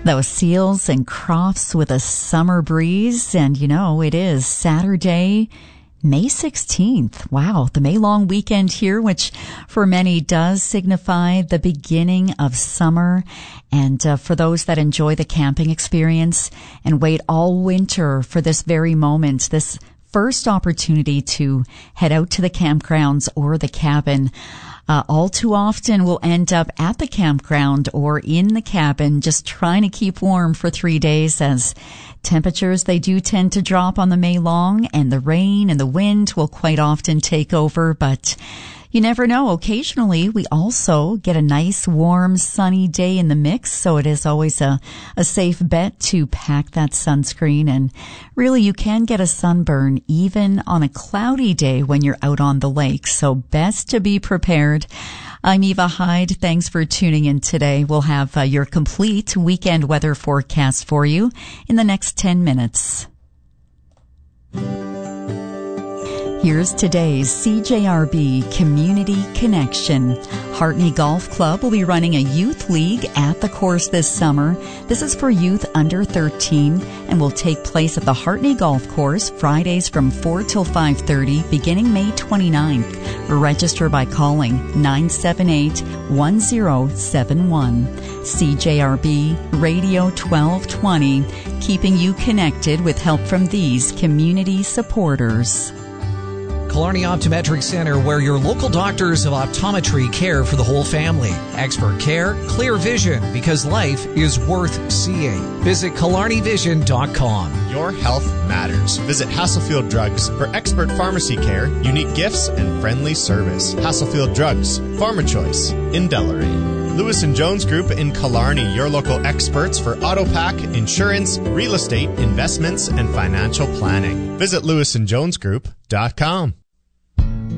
Those seals and crofts with a summer breeze. And you know, it is Saturday, May 16th. Wow, the May long weekend here, which for many does signify the beginning of summer. And for those that enjoy the camping experience and wait all winter for this very moment, this first opportunity to head out to the campgrounds or the cabin, all too often we'll end up at the campground or in the cabin just trying to keep warm for 3 days, as temperatures, they do tend to drop on the May long, and the rain and the wind will quite often take over. But you never know. Occasionally, we also get a nice, warm, sunny day in the mix, so it is always a safe bet to pack that sunscreen. And really, you can get a sunburn even on a cloudy day when you're out on the lake, so best to be prepared. I'm Eva Hyde. Thanks for tuning in today. We'll have your complete weekend weather forecast for you in the next 10 minutes. Here's today's CJRB Community Connection. Hartney Golf Club will be running a youth league at the course this summer. This is for youth under 13 and will take place at the Hartney Golf Course Fridays from 4 till 5:30 beginning May 29th. Register by calling 978-1071. CJRB Radio 1220, keeping you connected with help from these community supporters. Killarney Optometric Center, where your local doctors of optometry care for the whole family. Expert care, clear vision, because life is worth seeing. Visit KillarneyVision.com. Your health matters. Visit Hasselfield Drugs for expert pharmacy care, unique gifts, and friendly service. Hasselfield Drugs, Pharma Choice, in Delarey. Lewis & Jones Group in Killarney, your local experts for autopack, insurance, real estate, investments, and financial planning. Visit lewisandjonesgroup.com.